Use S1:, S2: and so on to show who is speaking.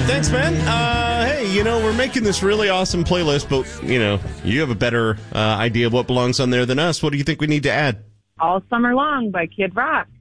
S1: Thanks, man. Hey, we're making this really awesome playlist, but, you have a better idea of what belongs on there than us. What do you think we need to add?
S2: All Summer Long by Kid Rock.